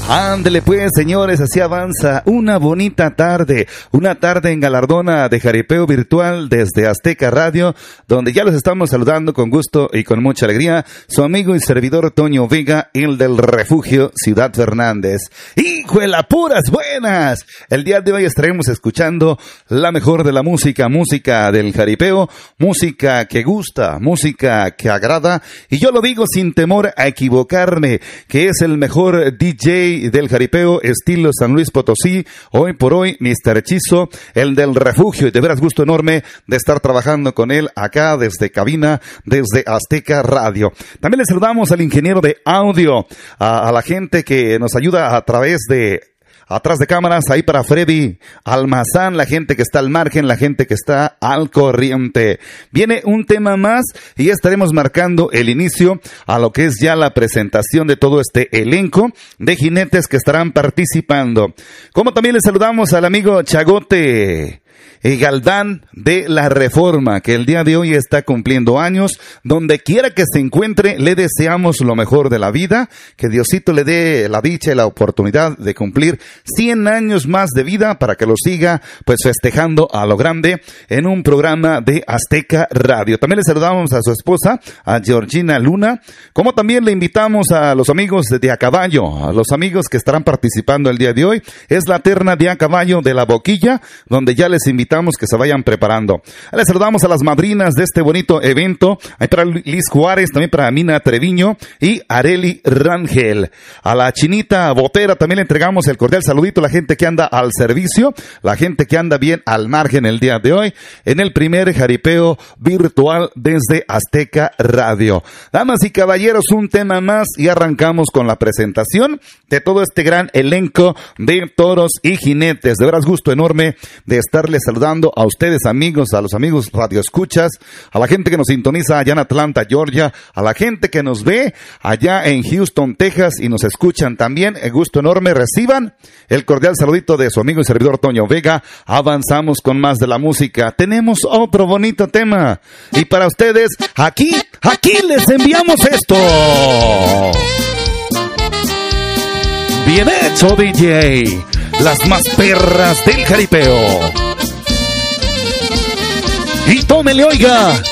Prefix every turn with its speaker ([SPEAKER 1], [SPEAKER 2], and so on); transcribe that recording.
[SPEAKER 1] Ándele pues, señores, así avanza una bonita tarde, una tarde en galardona de jaripeo virtual desde Azteca Radio, donde ya los estamos saludando con gusto y con mucha alegría, su amigo y servidor Toño Vega, el del Refugio Ciudad Fernández. ¡Hijo de la puras buenas! El día de hoy estaremos escuchando la mejor de la música, música del jaripeo, música que gusta, música que agrada, y yo lo digo sin temor a equivocarme, que es el mejor DJ del jaripeo estilo San Luis Potosí, hoy por hoy Mr. Hechizo, el del Refugio, y de veras gusto enorme de estar trabajando con él acá desde cabina, desde Azteca Radio. También le saludamos al ingeniero de audio, a la gente que nos ayuda a través de atrás de cámaras, ahí para Freddy Almazán, la gente que está al margen, la gente que está al corriente. Viene un tema más y estaremos marcando el inicio a lo que es ya la presentación de todo este elenco de jinetes que estarán participando. Como también le saludamos al amigo Chagote Galdán de La Reforma, que el día de hoy está cumpliendo años. Donde quiera que se encuentre, le deseamos lo mejor de la vida, que Diosito le dé la dicha y la oportunidad de cumplir 100 años más de vida para que lo siga pues festejando a lo grande en un programa de Azteca Radio. También le saludamos a su esposa, a Georgina Luna, como también le invitamos a los amigos de A Caballo, a los amigos que estarán participando el día de hoy. Es la terna de A Caballo de La Boquilla, donde ya les invitamos que se vayan preparando. Les saludamos a las madrinas de este bonito evento, ahí para Liz Juárez, también para Mina Treviño y Areli Rangel. A la Chinita Botera también le entregamos el cordial saludito a la gente que anda al servicio, la gente que anda bien al margen el día de hoy, en el primer jaripeo virtual desde Azteca Radio. Damas y caballeros, un tema más y arrancamos con la presentación de todo este gran elenco de toros y jinetes. De veras gusto enorme de estarles saludando a ustedes, amigos, a los amigos radioescuchas, a la gente que nos sintoniza allá en Atlanta, Georgia, a la gente que nos ve allá en Houston, Texas y nos escuchan también. Gusto enorme, reciban el cordial saludito de su amigo y servidor Toño Vega. Avanzamos con más de la música. Tenemos otro bonito tema y para ustedes, aquí les enviamos esto. Bien hecho, DJ. Las más perras del jaripeo. Y tómele, oiga,